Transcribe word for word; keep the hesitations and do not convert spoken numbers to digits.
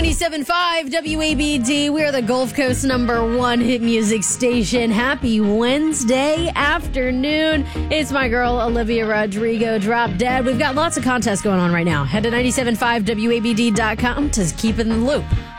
ninety-seven point five W A B D. We're the Gulf Coast number one hit music station. Happy Wednesday afternoon. It's my girl, Olivia Rodrigo, Drop Dead. We've got lots of contests going on right now. Head to ninety-seven point five W A B D dot com to keep in the loop.